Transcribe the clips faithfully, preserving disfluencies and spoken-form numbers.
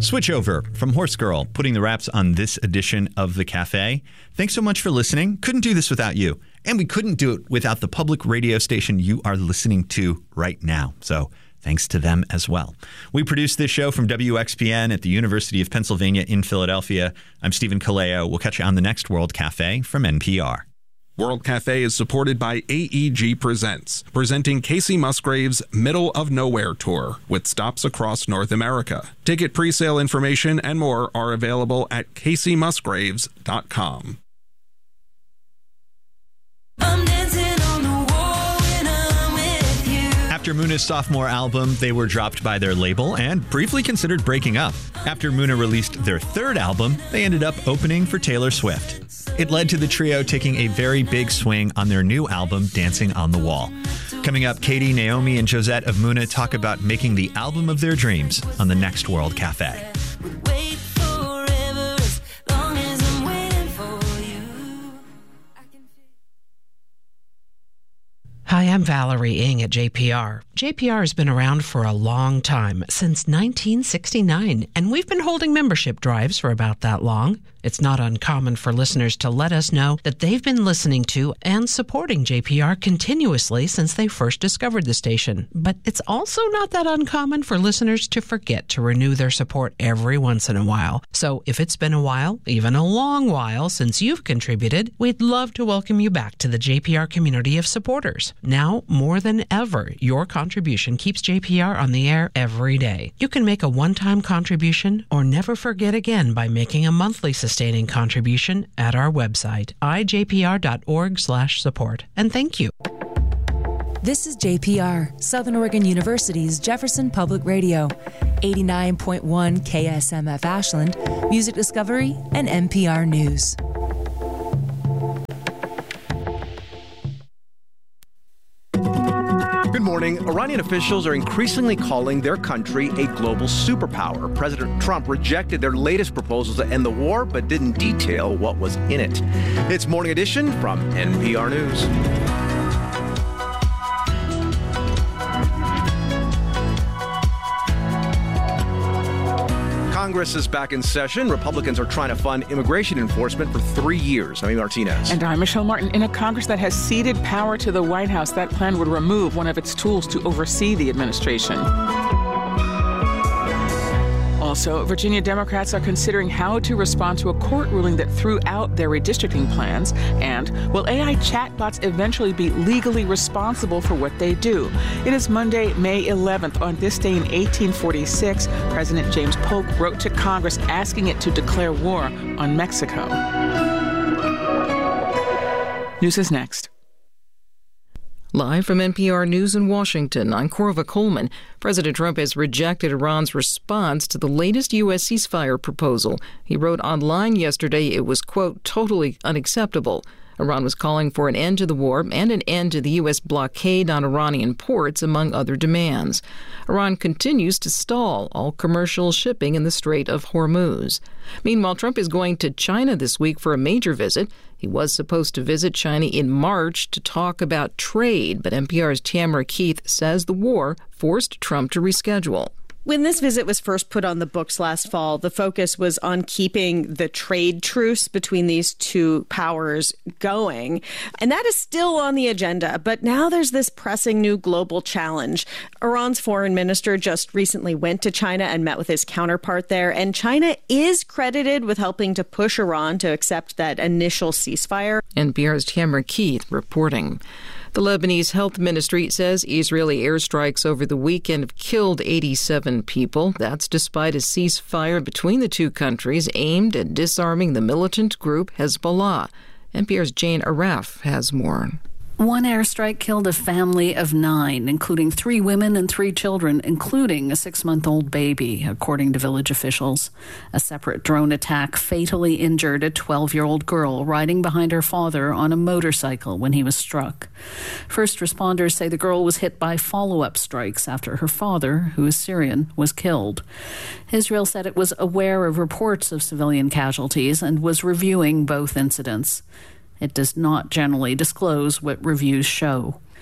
Switch over from Horse Girl, putting the wraps on this edition of The Cafe. Thanks so much for listening. Couldn't do this without you. And we couldn't do it without the public radio station you are listening to right now. So thanks to them as well. We produce this show from W X P N at the University of Pennsylvania in Philadelphia. I'm Stephen Kaleo. We'll catch you on the next World Cafe from N P R. World Cafe is supported by A E G Presents, presenting Casey Musgrave's Middle of Nowhere Tour with stops across North America. Ticket presale information and more are available at casey musgraves dot com. I'm dancing on the wall when I'm with you. After Muna's sophomore album, they were dropped by their label and briefly considered breaking up. After Muna released their third album, they ended up opening for Taylor Swift. It led to the trio taking a very big swing on their new album, Dancing on the Wall. Coming up, Katie, Naomi, and Josette of Muna talk about making the album of their dreams on the next World Cafe. Wait forever as long as I'm waiting for you. I can feel- Hi, I'm Valerie Ng at J P R. J P R has been around for a long time, since nineteen sixty-nine, and we've been holding membership drives for about that long. It's not uncommon for listeners to let us know that they've been listening to and supporting J P R continuously since they first discovered the station. But it's also not that uncommon for listeners to forget to renew their support every once in a while. So if it's been a while, even a long while, since you've contributed, we'd love to welcome you back to the J P R community of supporters. Now, more than ever, your contribution keeps J P R on the air every day. You can make a one-time contribution or never forget again by making a monthly sustaining contribution at our website, i j p r dot org slash support. And thank you. This is J P R, Southern Oregon University's Jefferson Public Radio, eighty-nine point one K S M F Ashland, Music Discovery, and N P R News. Good morning. Iranian officials are increasingly calling their country a global superpower. President Trump rejected their latest proposals to end the war, but didn't detail what was in it. It's Morning Edition from N P R News. Congress is back in session. Republicans are trying to fund immigration enforcement for three years. I'm Martinez. And I'm Michelle Martin. In a Congress that has ceded power to the White House, that plan would remove one of its tools to oversee the administration. Also, Virginia Democrats are considering how to respond to a court ruling that threw out their redistricting plans. And will A I chatbots eventually be legally responsible for what they do? It is Monday, May eleventh. On this day in eighteen forty-six, President James Polk wrote to Congress asking it to declare war on Mexico. News is next. Live from N P R News in Washington, I'm Corva Coleman. President Trump has rejected Iran's response to the latest U S ceasefire proposal. He wrote online yesterday it was, quote, totally unacceptable. Iran was calling for an end to the war and an end to the U S blockade on Iranian ports, among other demands. Iran continues to stall all commercial shipping in the Strait of Hormuz. Meanwhile, Trump is going to China this week for a major visit. He was supposed to visit China in March to talk about trade, but N P R's Tamara Keith says the war forced Trump to reschedule. When this visit was first put on the books last fall, the focus was on keeping the trade truce between these two powers going. And that is still on the agenda. But now there's this pressing new global challenge. Iran's foreign minister just recently went to China and met with his counterpart there. And China is credited with helping to push Iran to accept that initial ceasefire. N P R's Tamara Keith reporting. The Lebanese Health Ministry says Israeli airstrikes over the weekend have killed eighty-seven people. That's despite a ceasefire between the two countries aimed at disarming the militant group Hezbollah. N P R's Jane Aref has more. One airstrike killed a family of nine, including three women and three children, including a six-month-old baby, according to village officials. A separate drone attack fatally injured a twelve-year-old girl riding behind her father on a motorcycle when he was struck. First responders say the girl was hit by follow-up strikes after her father, who is Syrian, was killed. Israel said it was aware of reports of civilian casualties and was reviewing both incidents. It does not generally disclose what reviews show.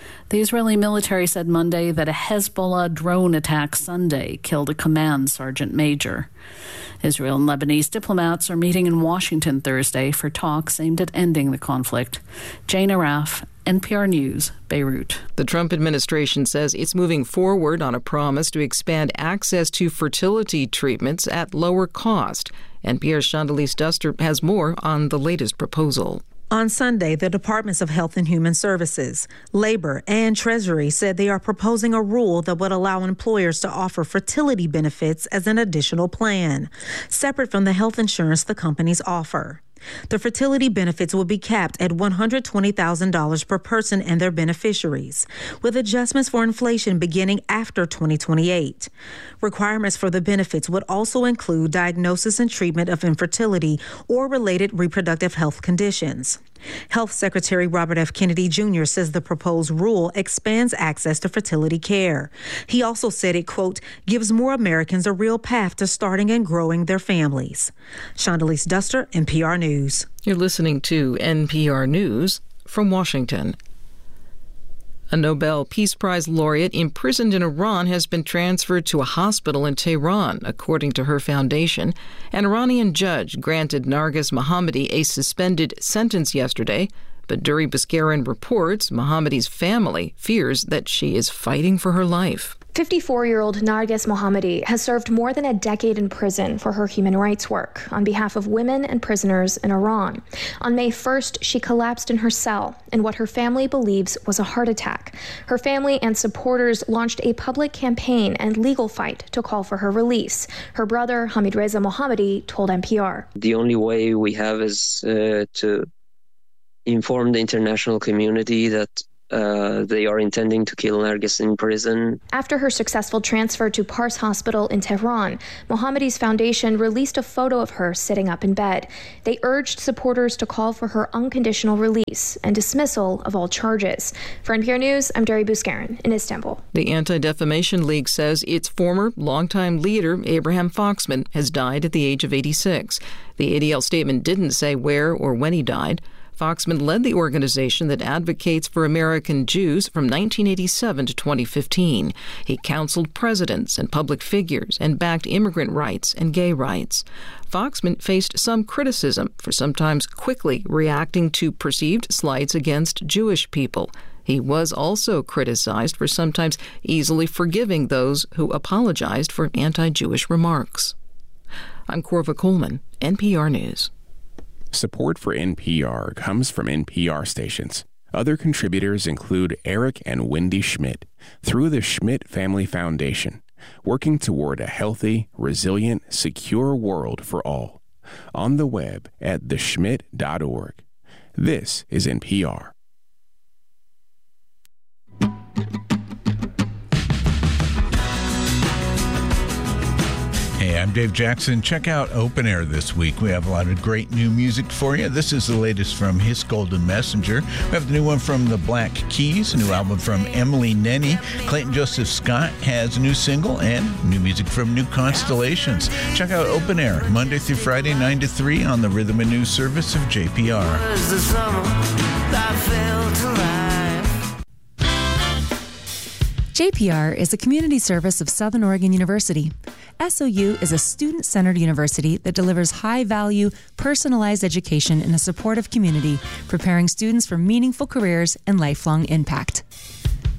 The Israeli military said Monday that a Hezbollah drone attack Sunday killed a command sergeant major. Israel and Lebanese diplomats are meeting in Washington Thursday for talks aimed at ending the conflict. Jane Araf, N P R News, Beirut. The Trump administration says it's moving forward on a promise to expand access to fertility treatments at lower cost. N P R's Chandalise Duster has more on the latest proposal. On Sunday, the Departments of Health and Human Services, Labor, and Treasury said they are proposing a rule that would allow employers to offer fertility benefits as an additional plan, separate from the health insurance the companies offer. The fertility benefits will be capped at one hundred twenty thousand dollars per person and their beneficiaries, with adjustments for inflation beginning after twenty twenty-eight. Requirements for the benefits would also include diagnosis and treatment of infertility or related reproductive health conditions. Health Secretary Robert F. Kennedy Junior says the proposed rule expands access to fertility care. He also said it, quote, gives more Americans a real path to starting and growing their families. Chandalise Duster, N P R News. You're listening to N P R News from Washington. A Nobel Peace Prize laureate imprisoned in Iran has been transferred to a hospital in Tehran, according to her foundation. An Iranian judge granted Narges Mohammadi a suspended sentence yesterday, but Duri Baskarin reports Mohammadi's family fears that she is fighting for her life. fifty-four-year-old Narges Mohammadi has served more than a decade in prison for her human rights work on behalf of women and prisoners in Iran. On May first, she collapsed in her cell in what her family believes was a heart attack. Her family and supporters launched a public campaign and legal fight to call for her release. Her brother, Hamidreza Mohammadi, told N P R. The only way we have is uh, to inform the international community that Uh, they are intending to kill Narges in prison. After her successful transfer to Pars Hospital in Tehran, Mohammadi's foundation released a photo of her sitting up in bed. They urged supporters to call for her unconditional release and dismissal of all charges. For N P R News, I'm Duri Baskarin in Istanbul. The Anti-Defamation League says its former longtime leader, Abraham Foxman, has died at the age of eighty-six. The A D L statement didn't say where or when he died. Foxman led the organization that advocates for American Jews from nineteen eighty-seven to twenty fifteen. He counseled presidents and public figures and backed immigrant rights and gay rights. Foxman faced some criticism for sometimes quickly reacting to perceived slights against Jewish people. He was also criticized for sometimes easily forgiving those who apologized for anti-Jewish remarks. I'm Corva Coleman, N P R News. Support for N P R comes from N P R stations. Other contributors include Eric and Wendy Schmidt through the Schmidt Family Foundation, working toward a healthy, resilient, secure world for all. On the web at the schmidt dot org. This is N P R. Hey, I'm Dave Jackson. Check out Open Air this week. We have a lot of great new music for you. This is the latest from His Golden Messenger. We have the new one from the Black Keys, a new album from Emily Nenny. Clayton Joseph Scott has a new single and new music from New Constellations. Check out Open Air, Monday through Friday, nine to three on the Rhythm and News service of J P R. J P R is a community service of Southern Oregon University. S O U is a student-centered university that delivers high-value, personalized education in a supportive community, preparing students for meaningful careers and lifelong impact.